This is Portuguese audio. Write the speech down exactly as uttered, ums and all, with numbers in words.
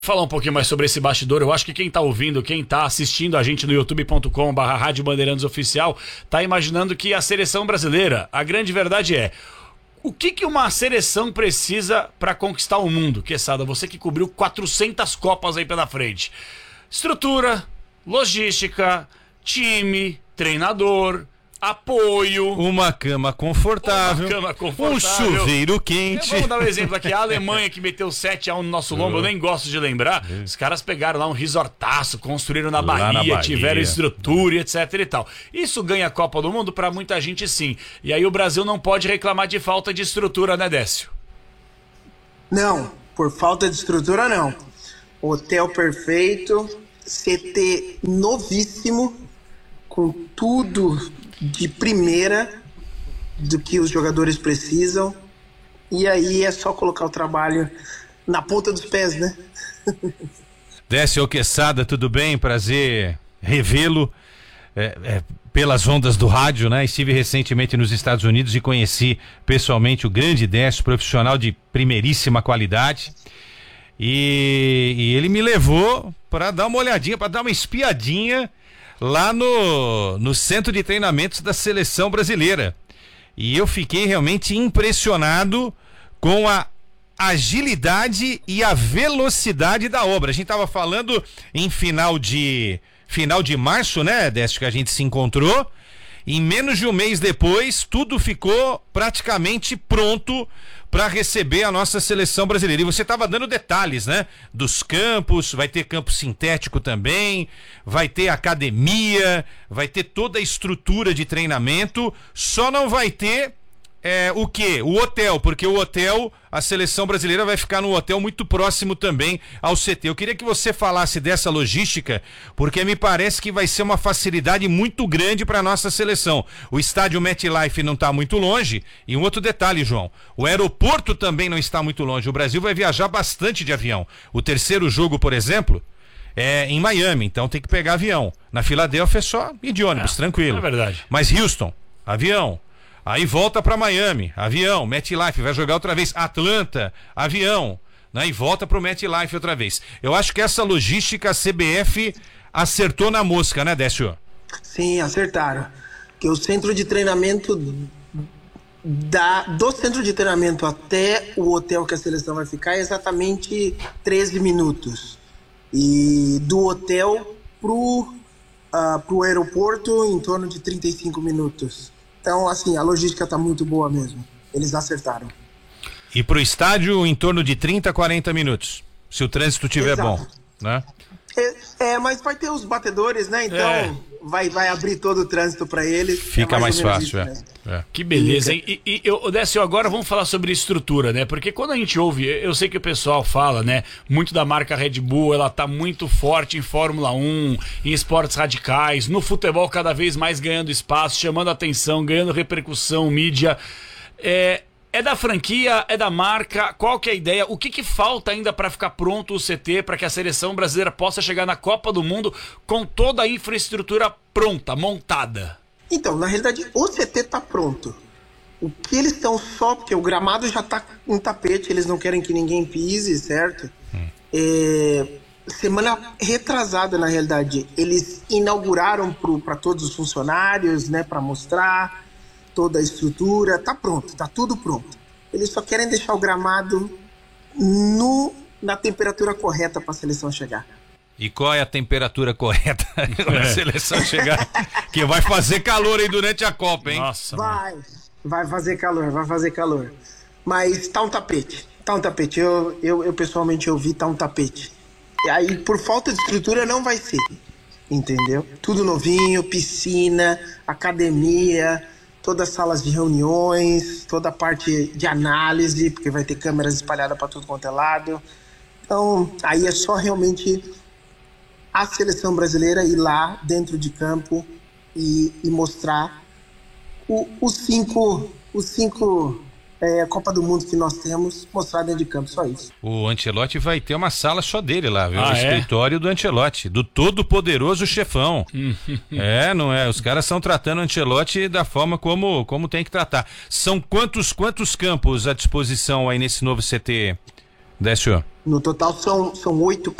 Falar um pouquinho mais sobre esse bastidor. Eu acho que quem tá ouvindo, quem tá assistindo a gente no youtube ponto com barra Rádio Bandeirantes Oficial, tá imaginando que a seleção brasileira, a grande verdade é, o que que uma seleção precisa para conquistar o mundo? Quesada, você que cobriu quatrocentas Copas aí pela frente. Estrutura, logística, time, treinador, apoio, uma cama confortável, uma cama confortável, um chuveiro quente. Vamos dar um exemplo aqui, a Alemanha que meteu sete a um no nosso lombo, eu nem gosto de lembrar, os caras pegaram lá um resortaço, construíram na Bahia, na Bahia, tiveram estrutura, etc e tal. Isso ganha a Copa do Mundo pra muita gente, sim. E aí o Brasil não pode reclamar de falta de estrutura, né, Décio? Não, por falta de estrutura não. Hotel perfeito, C T novíssimo, com tudo de primeira do que os jogadores precisam, e aí é só colocar o trabalho na ponta dos pés, né? Décio Quesada, tudo bem? Prazer revê-lo é, é, pelas ondas do rádio, né? Estive recentemente nos Estados Unidos e conheci pessoalmente o grande Décio, profissional de primeiríssima qualidade, e, e ele me levou para dar uma olhadinha, para dar uma espiadinha lá no, no centro de treinamentos da seleção brasileira. E eu fiquei realmente impressionado com a agilidade e a velocidade da obra. A gente estava falando em final de final de março, né, Décio, que a gente se encontrou. Em menos de um mês depois, tudo ficou praticamente pronto para receber a nossa seleção brasileira. E você estava dando detalhes, né? Dos campos, vai ter campo sintético também, vai ter academia, vai ter toda a estrutura de treinamento, só não vai ter é, o quê? O hotel, porque o hotel, a seleção brasileira vai ficar num hotel muito próximo também ao C T. Eu queria que você falasse dessa logística, porque me parece que vai ser uma facilidade muito grande para a nossa seleção. O estádio MetLife não está muito longe, e um outro detalhe, João, o aeroporto também não está muito longe. O Brasil vai viajar bastante de avião. O terceiro jogo, por exemplo, é em Miami, então tem que pegar avião. Na Filadélfia é só ir de ônibus, é, tranquilo. É verdade. Mas Houston, avião. Aí volta para Miami, avião, MetLife, vai jogar outra vez, Atlanta, avião, né? E volta pro MetLife outra vez. Eu acho que essa logística a C B F acertou na mosca, né, Décio? Sim, acertaram. Que o centro de treinamento da, do centro de treinamento até o hotel que a seleção vai ficar é exatamente treze minutos. E do hotel pro, uh, pro aeroporto em torno de trinta e cinco minutos. Então, assim, a logística tá muito boa mesmo. Eles acertaram. E pro estádio em torno de trinta, quarenta minutos, se o trânsito estiver bom, né? É, é, mas vai ter os batedores, né? Então é. vai, vai abrir todo o trânsito para eles. Fica é mais, mais fácil, é. é. Que beleza, hein? E, e eu, Décio, agora vamos falar sobre estrutura, né? Porque quando a gente ouve, eu sei que o pessoal fala, né? Muito da marca Red Bull, ela tá muito forte em Fórmula um, em esportes radicais, no futebol cada vez mais ganhando espaço, chamando atenção, ganhando repercussão, mídia. É... É da franquia, é da marca, qual que é a ideia? O que que falta ainda para ficar pronto o C T, para que a seleção brasileira possa chegar na Copa do Mundo com toda a infraestrutura pronta, montada? Então, na realidade, o C T tá pronto. O que eles estão só, porque o gramado já tá em tapete, eles não querem que ninguém pise, certo? Hum. É, semana retrasada, na realidade, eles inauguraram para todos os funcionários, né, para mostrar toda a estrutura, tá pronto, tá tudo pronto. Eles só querem deixar o gramado no, na temperatura correta para a seleção chegar. E qual é a temperatura correta para a seleção chegar? Que vai fazer calor aí durante a Copa, hein? Nossa, vai, vai fazer calor, vai fazer calor. Mas tá um tapete, tá um tapete. Eu, eu, eu pessoalmente eu vi, tá um tapete. E aí, por falta de estrutura, não vai ser, entendeu? Tudo novinho, piscina, academia, todas as salas de reuniões, toda a parte de análise, porque vai ter câmeras espalhadas para tudo quanto é lado. Então, aí é só realmente a seleção brasileira ir lá dentro de campo e, e mostrar o, os cinco, os cinco é, Copa do Mundo que nós temos, mostrar dentro de campo, só isso. O Ancelotti vai ter uma sala só dele lá, viu? Ah, o é? escritório do Ancelotti, do todo poderoso chefão. É, não é? Os caras estão tratando o Ancelotti da forma como, como tem que tratar. São quantos, quantos campos à disposição aí nesse novo C T, Décio. No total são, são oito